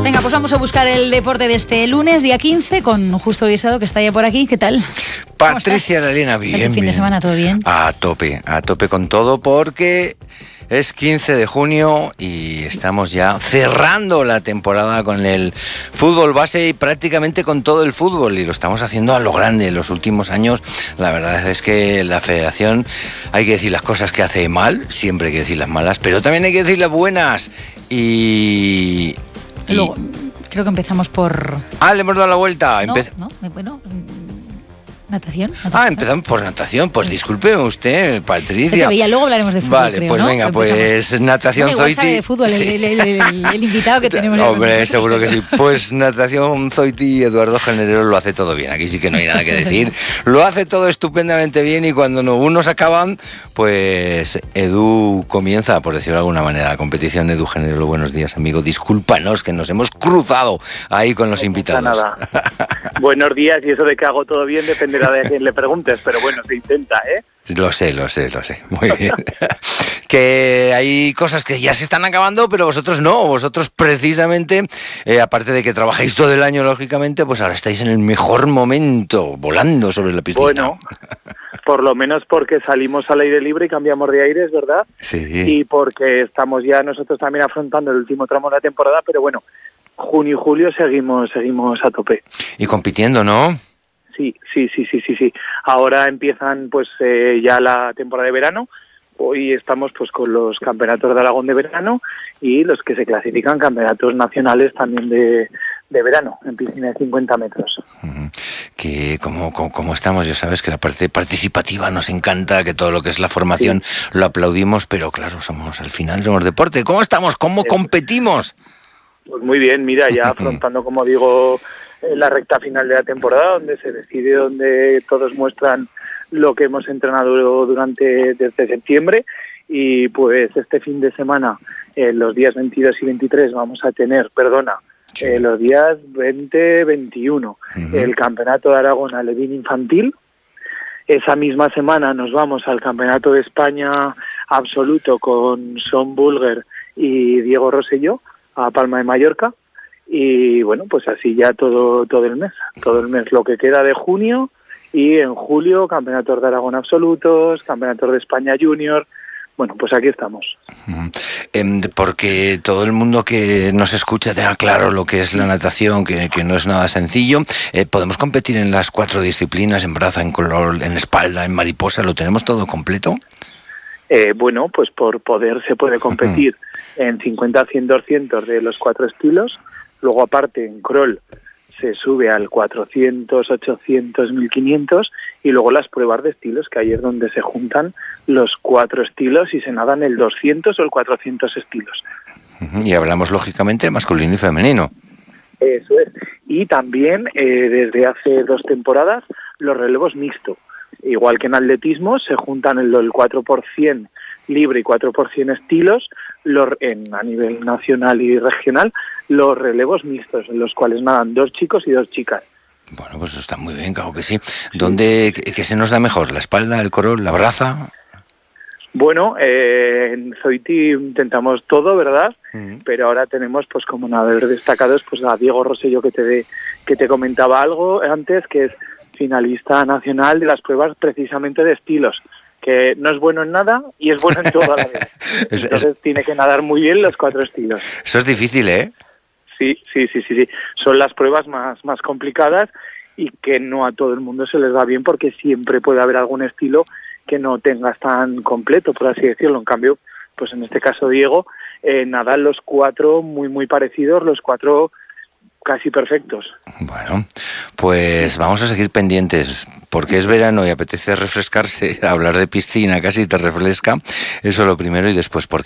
Venga, pues vamos a buscar el deporte de este lunes, día 15, con Justo Guisado, que está ya por aquí. ¿Qué tal? Patricia Aralena, bien, ¿El fin de semana todo bien? A tope con todo, porque es 15 de junio y estamos ya cerrando la temporada con el fútbol base y prácticamente con todo el fútbol, y lo estamos haciendo a lo grande. En los últimos años, la verdad es que la federación, hay que decir las cosas que hace mal, siempre hay que decir las malas, pero también hay que decir las buenas. Y luego, creo que empezamos por... le hemos dado la vuelta. Natación. Empezamos por natación. Pues disculpe usted, Patricia. Ya luego hablaremos de fútbol. Vale, creo, pues ¿no? Venga, pues natación Zoiti. Sabe de fútbol el invitado que tenemos. Hombre, seguro que sí. Pues natación Zoiti y Eduardo Generero lo hace todo bien. Aquí sí que no hay nada que decir. Lo hace todo estupendamente bien, y cuando unos acaban, pues Edu comienza, por decirlo de alguna manera, la competición. Edu Generero, buenos días, amigo. Discúlpanos que nos hemos cruzado ahí con los invitados. Nada. Buenos días, y eso de que hago todo bien dependerá de quien le preguntes, pero bueno, se intenta, ¿eh? Lo sé. Muy bien. Que hay cosas que ya se están acabando, pero vosotros no. Vosotros precisamente, aparte de que trabajáis todo el año, lógicamente, pues ahora estáis en el mejor momento, volando sobre la piscina. Bueno, por lo menos porque salimos al aire libre y cambiamos de aires, ¿verdad? Sí. Y porque estamos ya nosotros también afrontando el último tramo de la temporada, pero bueno, junio y julio seguimos a tope. Y compitiendo, ¿no? Sí. Ahora empiezan pues ya la temporada de verano. Hoy estamos pues con los campeonatos de Aragón de verano y los que se clasifican campeonatos nacionales también de verano, en piscina de 50 metros. Que como estamos, ya sabes que la parte participativa nos encanta, que todo lo que es la formación lo aplaudimos, pero claro, al final somos deporte. ¿Cómo estamos? ¿Cómo competimos? Pues muy bien, mira, ya afrontando, como digo, la recta final de la temporada, donde se decide, donde todos muestran lo que hemos entrenado desde septiembre, y pues este fin de semana, los días 22 y 23, vamos a tener, los días 20, 21, el Campeonato de Aragón Alevín Infantil. Esa misma semana nos vamos al Campeonato de España Absoluto con Son Bulger y Diego Rosselló, a Palma de Mallorca. Y bueno, pues así ya todo el mes lo que queda de junio, y en julio campeonatos de Aragón absolutos, campeonatos de España junior. Bueno, pues aquí estamos. Porque todo el mundo que nos escucha tenga claro lo que es la natación, que no es nada sencillo. ¿Podemos competir en las 4 disciplinas, en braza, en crawl, en espalda, en mariposa? ¿Lo tenemos todo completo? Bueno, pues por poder se puede competir en 50, 100, 200 de los 4 estilos. Luego, aparte, en crawl se sube al 400, 800, 1500, y luego las pruebas de estilos, que ahí es donde se juntan los 4 estilos y se nadan el 200 o el 400 estilos. Y hablamos, lógicamente, de masculino y femenino. Eso es. Y también, desde hace 2 temporadas, los relevos mixtos. Igual que en atletismo, se juntan el 4% libre y 4% estilos, a nivel nacional y regional, los relevos mixtos, en los cuales nadan 2 chicos y 2 chicas. Bueno, pues eso está muy bien, claro que sí. ¿Qué se nos da mejor? ¿La espalda, el crawl, la braza? Bueno, en Zoiti intentamos todo, ¿verdad? Pero ahora tenemos, pues como nadadores destacados, pues a Diego Rosselló, que te comentaba algo antes, que es finalista nacional de las pruebas precisamente de estilos, que no es bueno en nada y es bueno en todo a la vez. Entonces tiene que nadar muy bien los 4 estilos. Eso es difícil, ¿eh? Sí. Son las pruebas más complicadas, y que no a todo el mundo se les da bien, porque siempre puede haber algún estilo que no tengas tan completo, por así decirlo. En cambio, pues en este caso Diego, nada, los 4 muy parecidos, los 4 casi perfectos. Bueno, pues vamos a seguir pendientes, porque es verano y apetece refrescarse. Hablar de piscina casi te refresca, eso lo primero, y después porque